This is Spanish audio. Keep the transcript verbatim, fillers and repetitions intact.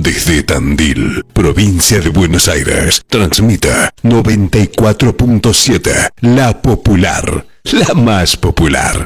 Desde Tandil, provincia de Buenos Aires, transmite noventa y cuatro punto siete, La Popular, la más popular.